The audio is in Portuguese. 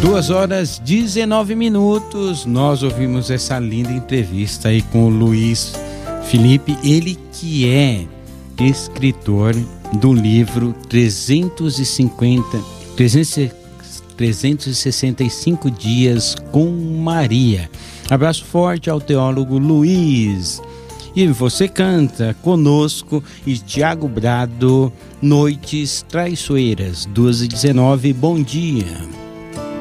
2h19. Nós ouvimos essa linda entrevista aí com o Luiz Felipe, ele que é escritor do livro 365 dias com Maria. Abraço forte ao teólogo Luiz. E você canta conosco e Tiago Brado, Noites Traiçoeiras, 2h19, bom dia.